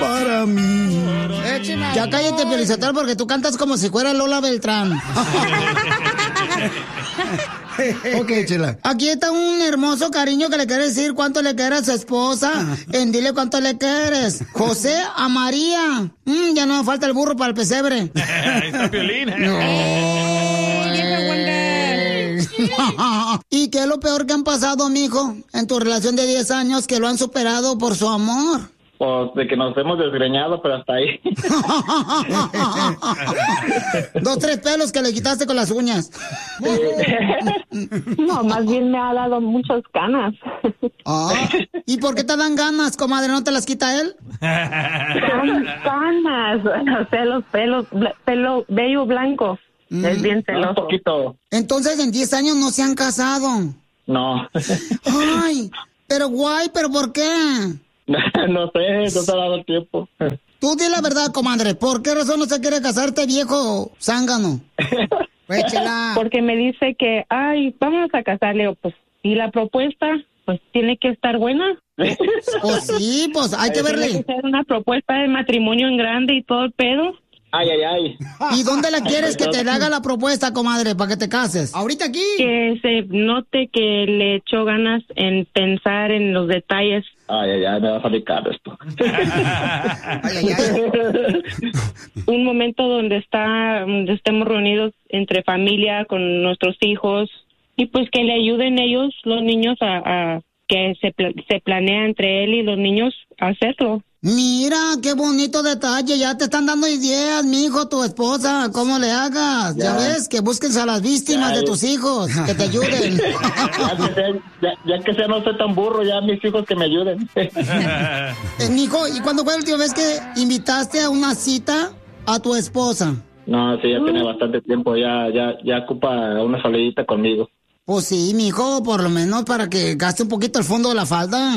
para mí. Ya cállate, Piolizotelo, porque tú cantas como si fuera Lola Beltrán. Ok, Chela. Aquí está un hermoso cariño que le quiere decir cuánto le quiere a su esposa. En dile cuánto le quieres. José a María. Ya no me falta el burro para el pesebre. Ahí está Piolín. ¿Y qué es lo peor que han pasado, mijo, en tu relación de 10 años que lo han superado por su amor? Pues de que nos hemos desgreñado, pero hasta ahí. 2, 3 pelos que le quitaste con las uñas. No, más bien me ha dado muchas ganas. ¿Y por qué te dan ganas, comadre? ¿No te las quita él? Ganas, o sea, los pelo vello blanco. Es bien celoso. Un poquito. Entonces, en 10 años no se han casado. No. Ay, pero guay, ¿pero por qué? No sé, no se ha dado el tiempo. Tú di la verdad, comadre. ¿Por qué razón no se quiere casarte, viejo zángano? Porque me dice que, vamos a casarle. Pues, y la propuesta, pues, tiene que estar buena. Pues sí, pues, hay que verle. Tiene que ser una propuesta de matrimonio en grande y todo el pedo. Ay. ¿Y dónde la quieres que te haga la propuesta, comadre, para que te cases? ¿Ahorita aquí? Que se note que le echó ganas en pensar en los detalles. Ay, me va a salir caro esto. Un momento donde estemos reunidos entre familia, con nuestros hijos, y pues que le ayuden ellos, los niños, a que se planea entre él y los niños hacerlo. Mira, qué bonito detalle, ya te están dando ideas, mijo, tu esposa, cómo le hagas. Ya ves, que busques a las víctimas de tus hijos, que te ayuden. Ya que sea no soy tan burro, ya mis hijos que me ayuden. Mijo, ¿y cuándo fue la última vez que invitaste a una cita a tu esposa? No, sí, ya tiene bastante tiempo, ya ocupa una salidita conmigo. Pues sí, mijo, por lo menos para que gaste un poquito el fondo de la falda.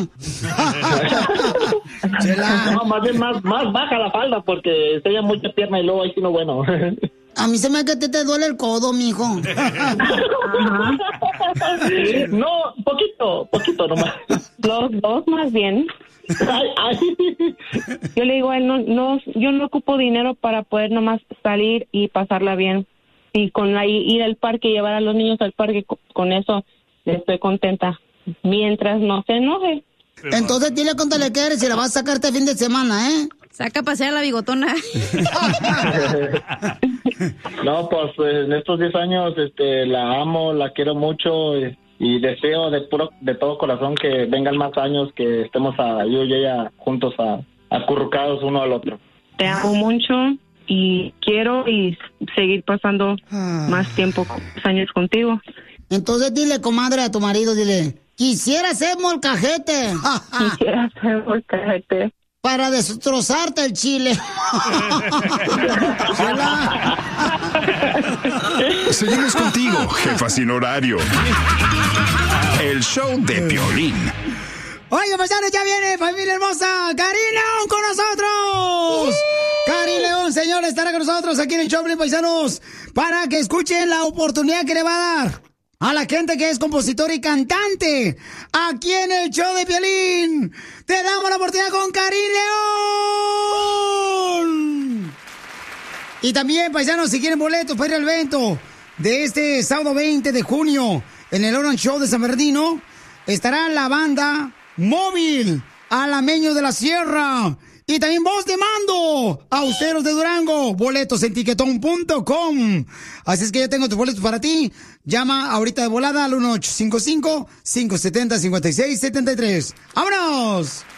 No, más bien más baja la falda porque enseña mucha pierna y luego ahí sí no bueno. A mí se me hace que a ti te duele el codo, mijo. No, poquito nomás. Los dos más bien. Yo le digo a él, yo no ocupo dinero para poder nomás salir y pasarla bien. Y ir al parque, llevar a los niños al parque, con eso estoy contenta. Mientras no se enoje. Entonces dile cuánto le quieres y la vas a sacar este fin de semana, ¿eh? Saca a pasear a la bigotona. No, pues en estos 10 años la amo, la quiero mucho y deseo de todo corazón que vengan más años, que estemos yo y ella juntos acurrucados uno al otro. Te amo mucho. Y quiero seguir pasando más tiempo, años contigo. Entonces dile, comadre, a tu marido, dile, quisiera ser molcajete. Quisiera ser molcajete. Para destrozarte el chile. Seguimos contigo, jefa sin horario. El show de Piolín. Oiga, paisanos, ya viene familia hermosa, Karin León con nosotros. Karin León, señor, estará con nosotros aquí en el show, paisanos, para que escuchen la oportunidad que le va a dar a la gente que es compositor y cantante aquí en el show de Piolín. Te damos la oportunidad con Karin León. Y también, paisanos, si quieren boletos para ir al evento de este sábado 20 de junio en el Orange Show de San Bernardino, estará la banda Móvil, Alameños de la Sierra y también Voz de Mando, Austeros de Durango, boletos en tiquetón.com. Así es que ya tengo tus boletos para ti. Llama ahorita de volada al 1855-570-5673. ¡Vámonos!